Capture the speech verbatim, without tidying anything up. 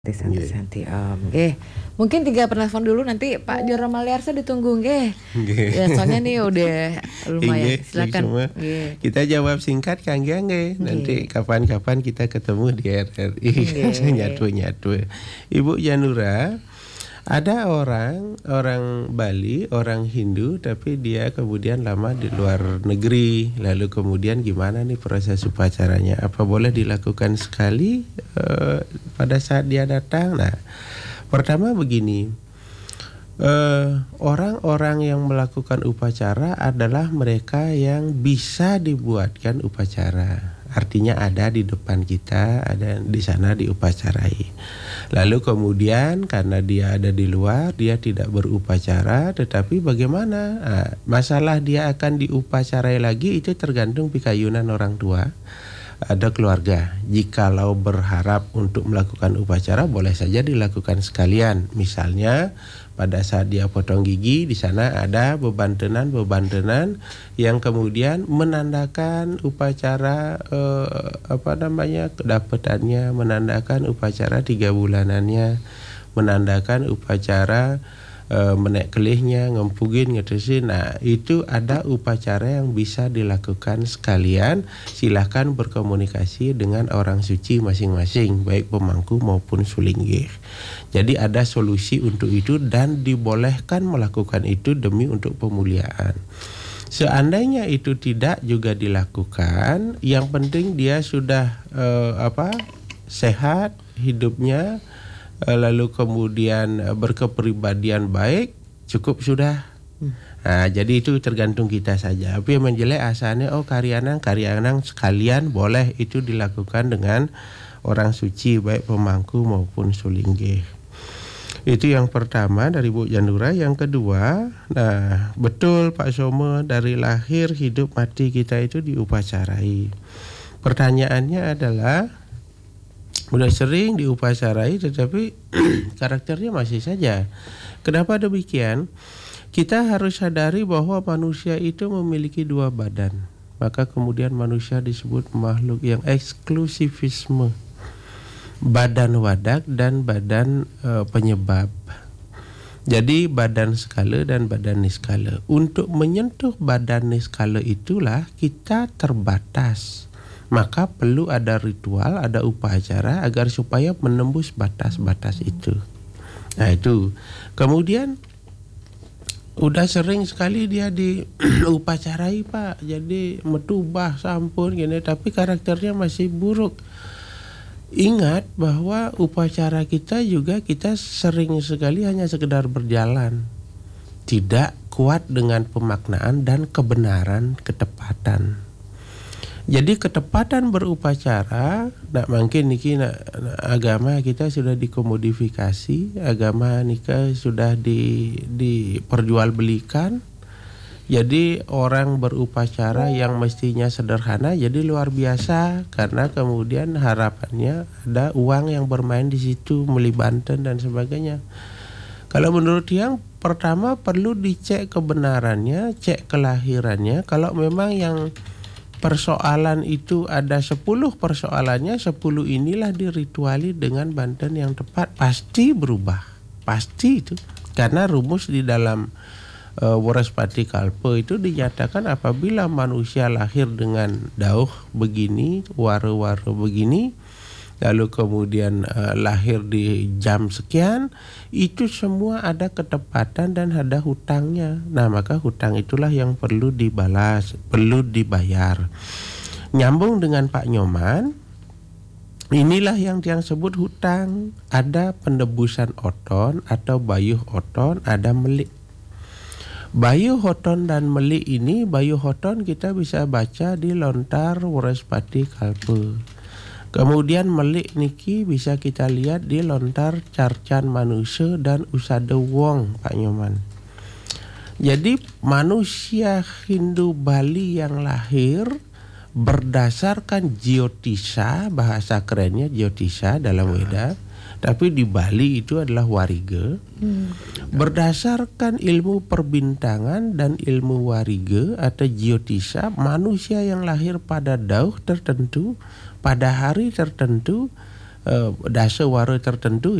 Santai-santai Om. Nggih. Mungkin tiga penelpon dulu nanti Pak Joro Maliarsa ditunggu nggih. Nggih. Ya soalnya nih udah lumayan. Nggih, Silakan. semua. Nggih. Kita jawab singkat Kang Gia nggih. Nanti kapan-kapan kita ketemu di R R I. Nyatu-nyatu. Ibu Janura, ada orang orang Bali, orang Hindu, tapi dia kemudian lama di luar negeri. Lalu kemudian gimana nih proses upacaranya? Apa boleh dilakukan sekali uh, pada saat dia datang? Nah, pertama begini, uh, orang-orang yang melakukan upacara adalah mereka yang bisa dibuatkan upacara. Artinya ada di depan kita, ada di sana diupacarai. Lalu kemudian karena dia ada di luar, dia tidak berupacara, tetapi bagaimana? Nah, masalah dia akan diupacarai lagi itu tergantung pikayunan orang tua, ada keluarga. Jikalau berharap untuk melakukan upacara, boleh saja dilakukan sekalian. Misalnya pada saat dia potong gigi, di sana ada bebantenan-bebantenan yang kemudian menandakan upacara eh, apa namanya kedapatannya, menandakan upacara tiga bulanannya, menandakan upacara eh, menek kelihnya, ngempugin, ngetesin. Nah, itu ada upacara yang bisa dilakukan sekalian. Silahkan berkomunikasi dengan orang suci masing-masing, baik pemangku maupun sulinggih. Jadi ada solusi untuk itu dan dibolehkan melakukan itu demi untuk pemuliaan. Seandainya itu tidak juga dilakukan, yang penting dia sudah eh, apa sehat hidupnya, eh, lalu kemudian eh, berkepribadian baik, cukup sudah. Nah, jadi itu tergantung kita saja. Tapi yang menjelek asalnya, oh karyanang, karyanang sekalian boleh itu dilakukan dengan orang suci, baik pemangku maupun sulinggih. Itu yang pertama dari Bu Janura. Yang kedua, nah betul Pak Soma, dari lahir hidup mati kita itu diupacarai. Pertanyaannya adalah, udah sering diupacarai tetapi karakternya masih saja. Kenapa demikian? Kita harus sadari bahwa manusia itu memiliki dua badan. Maka kemudian manusia disebut makhluk yang eksklusivisme. Badan wadak dan badan e, penyebab. Jadi badan skala dan badan niskala. Untuk menyentuh badan niskala itulah kita terbatas. Maka perlu ada ritual, ada upacara agar supaya menembus batas-batas itu. Nah itu. Kemudian udah sering sekali dia diupacarai Pak. Jadi metubah sampun gini, tapi karakternya masih buruk. Ingat bahwa upacara kita juga kita sering sekali hanya sekedar berjalan, tidak kuat dengan pemaknaan dan kebenaran, ketepatan. Jadi ketepatan berupacara, nak mungkin niki nak, nak agama kita sudah dikomodifikasi, agama nika sudah di diperjualbelikan. Jadi orang berupacara yang mestinya sederhana jadi luar biasa karena kemudian harapannya ada uang yang bermain di situ, melibanten dan sebagainya. Kalau menurut yang pertama perlu dicek kebenarannya, cek kelahirannya. Kalau memang yang persoalan itu ada sepuluh persoalannya, sepuluh inilah dirituali dengan banten yang tepat, pasti berubah. Pasti itu. Karena rumus di dalam Uh, Waraspati Kalpa itu dinyatakan apabila manusia lahir dengan dauh begini, wara-wara begini, lalu kemudian uh, lahir di jam sekian, itu semua ada ketepatan dan ada hutangnya. Nah maka hutang itulah yang perlu dibalas, perlu dibayar. Nyambung dengan Pak Nyoman, inilah yang yang sebut hutang. Ada penebusan oton atau bayuh oton, ada melik. Bayu Hoton dan Meli ini, Bayu Hoton kita bisa baca di lontar Waraspati Kalpa. Kemudian Meli niki bisa kita lihat di lontar Carcan Manusia dan Usada Wong Pak Nyoman. Jadi manusia Hindu Bali yang lahir berdasarkan Jyotisa, bahasa kerennya Jyotisa dalam Weda. Tapi di Bali itu adalah wariga. Hmm. Berdasarkan ilmu perbintangan dan ilmu wariga atau Jyotisa, manusia yang lahir pada dauh tertentu, pada hari tertentu, uh, dasawara tertentu